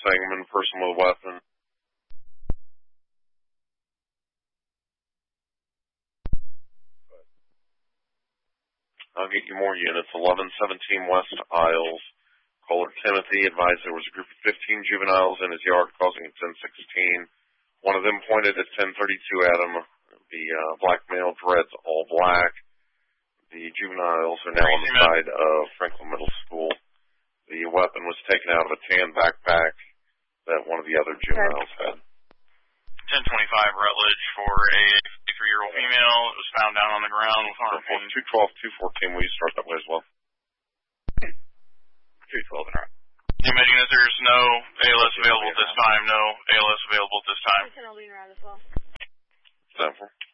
Sangamon, person with a weapon. I'll get you more units. 1117 West Isles. Caller Timothy advised there was a group of 15 juveniles in his yard causing a 1016. One of them pointed at 1032 at him. The black male dreads all black. The juveniles are now on the side of Franklin Middle School. The weapon was taken out of a tan backpack that one of the other juveniles had. 1025 Rutledge for a 53-year-old female. It was found down on the ground with arm pain. 212, 214, will you start that way as well? 212 in a row. Imaging that there's no ALS available at this time. No ALS available at this time. 10 will be in route as well. 7-4.